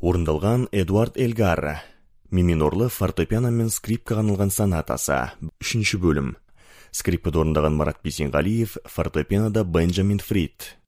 Орындалған Эдуард Элгар. Миминорлы фортепиано мен скрипкаға арналған сонатасы. 3 бөлім. Скрипкада орындаған Марат Бейсенғалиев, фортепианода Бенджамин Фрид.